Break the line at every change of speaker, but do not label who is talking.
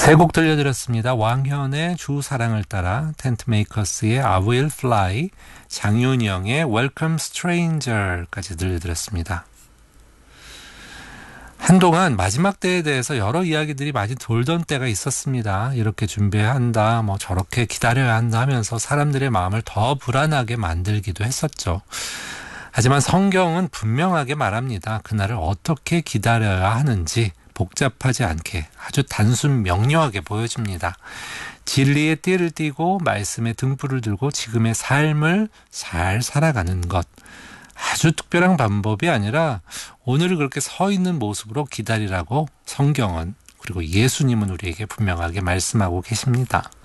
세 곡 들려드렸습니다. 왕현의 주 사랑을 따라, 텐트메이커스의 I Will Fly, 장윤영의 Welcome Stranger까지 들려드렸습니다. 한동안 마지막 때에 대해서 여러 이야기들이 많이 돌던 때가 있었습니다. 이렇게 준비한다, 저렇게 기다려야 한다 하면서 사람들의 마음을 더 불안하게 만들기도 했었죠. 하지만 성경은 분명하게 말합니다. 그날을 어떻게 기다려야 하는지 복잡하지 않게 아주 단순 명료하게 보여집니다. 진리의 띠를 띠고 말씀의 등불을 들고 지금의 삶을 잘 살아가는 것. 아주 특별한 방법이 아니라 오늘 그렇게 서 있는 모습으로 기다리라고 성경은, 그리고 예수님은 우리에게 분명하게 말씀하고 계십니다.